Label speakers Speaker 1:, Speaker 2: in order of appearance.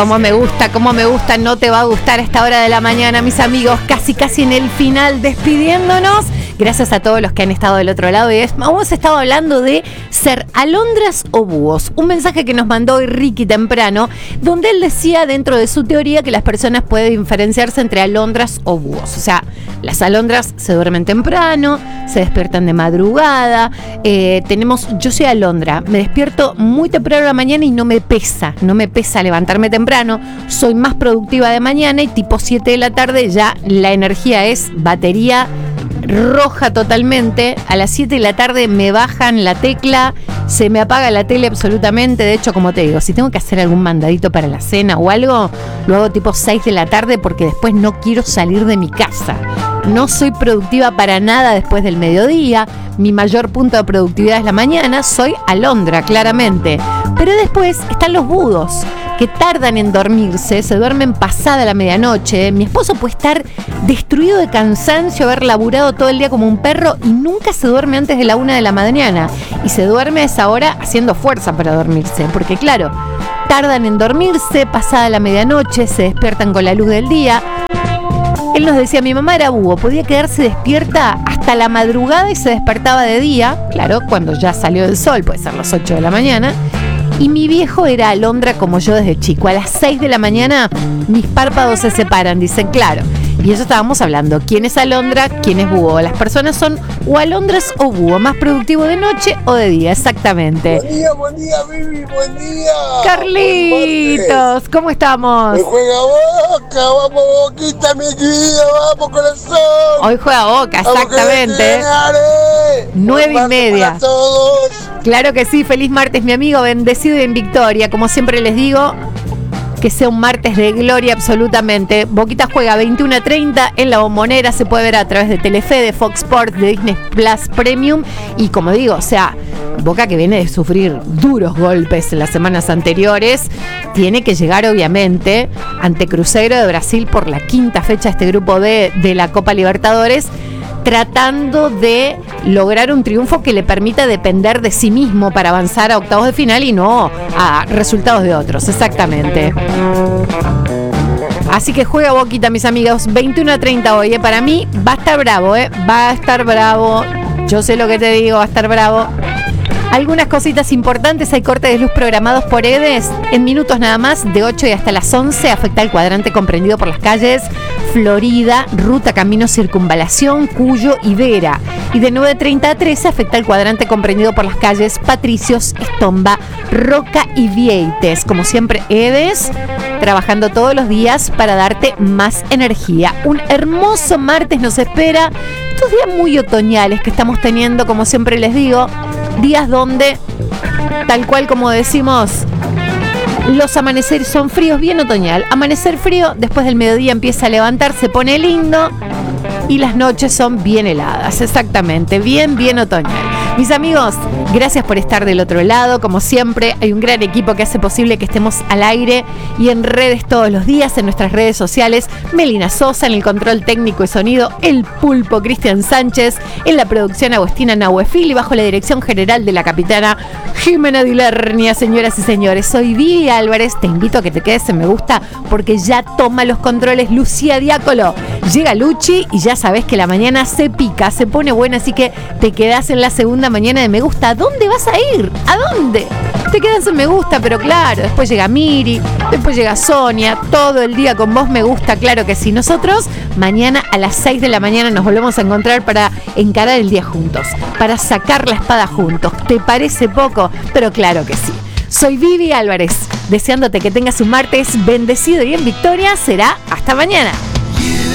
Speaker 1: Cómo me gusta, no te va a gustar a esta hora de la mañana, mis amigos, casi en el final, despidiéndonos. Gracias a todos los que han estado del otro lado. Hemos estado hablando de ser alondras o búhos. Un mensaje que nos mandó hoy Ricky temprano, donde él decía dentro de su teoría que las personas pueden diferenciarse entre alondras o búhos. O sea, las alondras se duermen temprano, se despiertan de madrugada. Yo soy alondra, me despierto muy temprano a la mañana y no me pesa levantarme temprano. Soy más productiva de mañana y tipo 7 de la tarde ya la energía es batería roja totalmente. A las 7 de la tarde me bajan la tecla, se me apaga la tele absolutamente. De hecho, como te digo, si tengo que hacer algún mandadito para la cena o algo, lo hago tipo 6 de la tarde porque después no quiero salir de mi casa. No soy productiva para nada después del mediodía. Mi mayor punto de productividad es la mañana. Soy alondra, claramente. Pero después están los búhos, que tardan en dormirse, se duermen pasada la medianoche. Mi esposo puede estar destruido de cansancio, haber laburado todo el día como un perro y nunca se duerme antes de la 1 de la mañana. Y se duerme a esa hora haciendo fuerza para dormirse, porque claro, tardan en dormirse pasada la medianoche, se despiertan con la luz del día. Él nos decía, mi mamá era búho, podía quedarse despierta hasta la madrugada y se despertaba de día, claro, cuando ya salió el sol, puede ser las 8 de la mañana. Y mi viejo era alondra como yo desde chico. A las 6 de la mañana mis párpados se separan, dicen, claro. Y eso estábamos hablando. ¿Quién es alondra? ¿Quién es búho? Las personas son o alondras o búho. Más productivo de noche o de día, exactamente.
Speaker 2: Buen día, Vivi, buen día.
Speaker 1: Carlitos, ¿cómo estamos?
Speaker 2: Hoy juega Boca, vamos Boquita, mi querida, vamos corazón.
Speaker 1: Hoy juega Boca, exactamente. 9:30.
Speaker 2: Para todos.
Speaker 1: Claro que sí, feliz martes, mi amigo, bendecido y en victoria. Como siempre les digo, que sea un martes de gloria absolutamente. Boquita juega 21:30 en la Bombonera, se puede ver a través de Telefe, de Fox Sports, de Disney Plus Premium. Y como digo, o sea, Boca que viene de sufrir duros golpes en las semanas anteriores, tiene que llegar obviamente ante Cruzeiro de Brasil por la 5ª fecha de este grupo de la Copa Libertadores, tratando de lograr un triunfo que le permita depender de sí mismo para avanzar a octavos de final y no a resultados de otros, exactamente. Así que juega Boquita, mis amigos, 21:30 hoy, para mí va a estar bravo, va a estar bravo, yo sé lo que te digo, va a estar bravo. Algunas cositas importantes, hay cortes de luz programados por EDES en minutos nada más, de 8 y hasta las 11, afecta el cuadrante comprendido por las calles Florida, Ruta Camino Circunvalación, Cuyo y Vera. Y de 9:30 a 13 afecta el cuadrante comprendido por las calles Patricios, Estomba, Roca y Vieites. Como siempre, EDES trabajando todos los días para darte más energía. Un hermoso martes nos espera. Estos días muy otoñales que estamos teniendo, como siempre les digo, días donde, tal cual como decimos, los amaneceres son fríos, bien otoñal. Amanecer frío, después del mediodía empieza a levantar, se pone lindo y las noches son bien heladas, exactamente, bien otoñal. Mis amigos, gracias por estar del otro lado. Como siempre, hay un gran equipo que hace posible que estemos al aire y en redes todos los días, en nuestras redes sociales. Melina Sosa en el control técnico y sonido, el pulpo Cristian Sánchez, en la producción Agustina Nahuefil y bajo la dirección general de la capitana Jimena Dilernia. Señoras y señores, soy Vivi Álvarez. Te invito a que te quedes en me gusta porque ya toma los controles Lucía Diácolo. Llega Luchi y ya sabes que la mañana se pica, se pone buena, así que te quedás en la segunda mañana de me gusta. ¿A dónde vas a ir? ¿A dónde? Te quedas en me gusta, pero claro, después llega Miri, después llega Sonia, todo el día con vos me gusta, claro que sí. Nosotros mañana a las 6 de la mañana nos volvemos a encontrar para encarar el día juntos, para sacar la espada juntos. ¿Te parece poco? Pero claro que sí. Soy Vivi Álvarez, deseándote que tengas un martes bendecido y en victoria. Será hasta mañana.